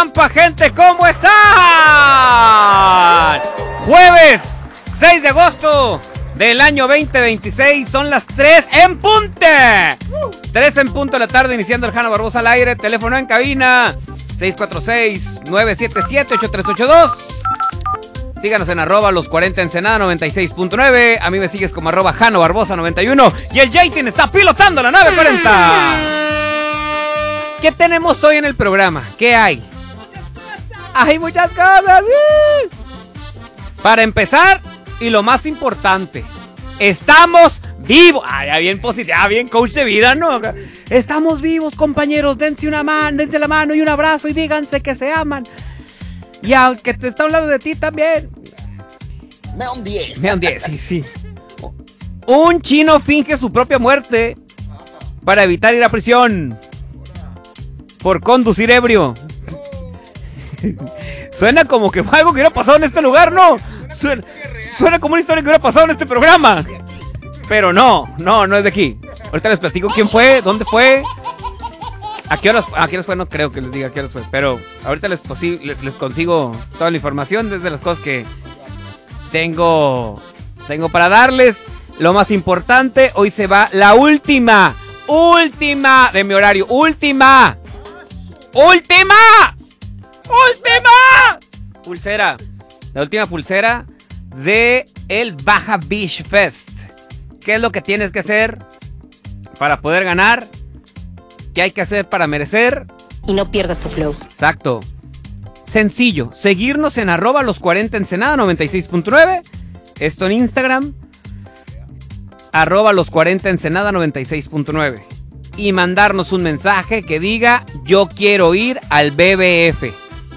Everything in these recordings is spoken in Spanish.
Pampa, gente, ¿cómo están? Jueves 6 de agosto del año 2026, son las 3 en punto. 3 en punto de la tarde, iniciando el Jano Barbosa al aire. Teléfono en cabina 646-977-8382. Síganos en @los40 Ensenada 96.9. A mí me sigues como @Jano Barbosa 91. Y el Jaytin está pilotando la nave 40. ¿Qué tenemos hoy en el programa? ¿Qué hay? Muchas cosas. Hay muchas cosas. Para empezar, y lo más importante, estamos vivos. Ay, bien positivo, bien coach de vida, ¿no? Estamos vivos, compañeros. Dense una mano, dense la mano y un abrazo y díganse que se aman. Y aunque te está hablando de ti también. Me un 10. Me un 10, sí. Un chino finge su propia muerte para evitar ir a prisión por conducir ebrio. Suena como que fue algo que hubiera pasado en este lugar, ¿no? Suena como una historia que hubiera pasado en este programa. Pero no es de aquí. Ahorita les platico quién fue, dónde fue. ¿A qué horas fue? No creo que les diga a qué horas fue. Pero ahorita les consigo toda la información desde las cosas que tengo para darles. Lo más importante, hoy se va la última de mi horario. ¡Última! Pulsera. La última pulsera de el Baja Beach Fest. ¿Qué es lo que tienes que hacer para poder ganar? ¿Qué hay que hacer para merecer? Y no pierdas tu flow. Exacto. Sencillo. Seguirnos en @los40 Ensenada 96.9. Esto en Instagram. @los40 Ensenada 96.9. Y mandarnos un mensaje que diga: yo quiero ir al BBF.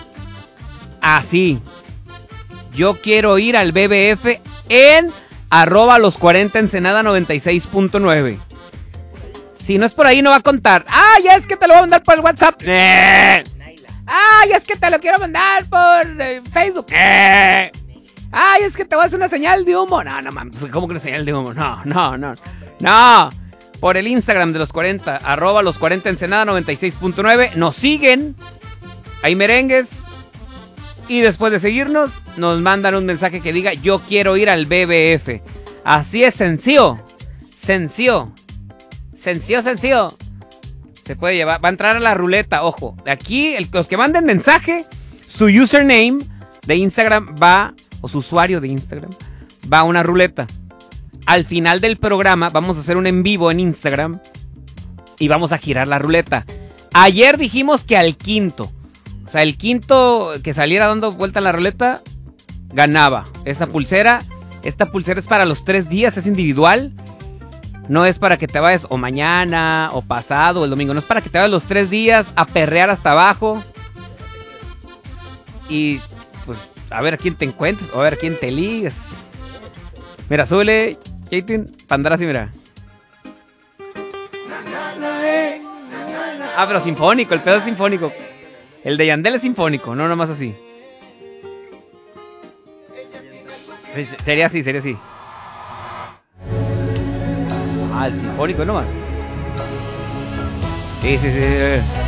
Así. Yo quiero ir al BBF en @los40 Ensenada 96.9. Si no es por ahí, no va a contar. Ya es que te lo voy a mandar por el WhatsApp. Ya es que te lo quiero mandar por Facebook. Es que te voy a hacer una señal de humo. No, mames, ¿cómo que una señal de humo? No. Por el Instagram de los 40, @los40 Ensenada 96.9. Nos siguen. Hay merengues. Y después de seguirnos, nos mandan un mensaje que diga: yo quiero ir al BBF. Así es, sencillo. Se puede llevar. Va a entrar a la ruleta, ojo. Aquí, los que manden mensaje, su username de Instagram va, o su usuario de Instagram, va a una ruleta. Al final del programa vamos a hacer un en vivo en Instagram y vamos a girar la ruleta. Ayer dijimos que al quinto, o sea, el quinto que saliera dando vuelta a la ruleta, ganaba. Esta pulsera es para los 3 días, es individual. No es para que te vayas o mañana, o pasado, o el domingo. No es para que te vayas los 3 días a perrear hasta abajo. Y pues a ver a quién te encuentres, o a ver a quién te ligues. Mira, súbele, Jaytin, para andar así, mira. Pero sinfónico, el pedo es sinfónico. El de Yandel es sinfónico, no nomás así. Sería así. El sinfónico nomás. Sí.